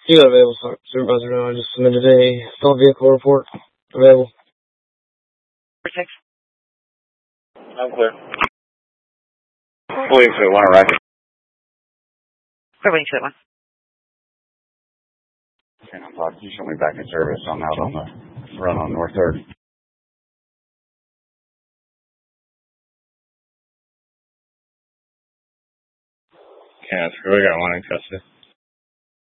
You got available, Supervisor. Now I just submitted a stolen vehicle report. Available. 6. I'm clear. Wing Suit 1, Racket. Clear Wing Suit 1. Okay, I'm talking. You show me back in service. I'm out on the run on North 3rd. Can't. We got one in custody.